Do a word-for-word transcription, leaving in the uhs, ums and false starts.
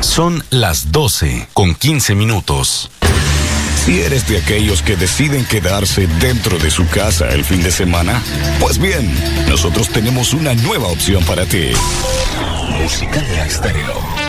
Son las doce con quince minutos. Si eres de aquellos que deciden quedarse dentro de su casa el fin de semana, pues bien, nosotros tenemos una nueva opción para ti. Musicalia Estéreo.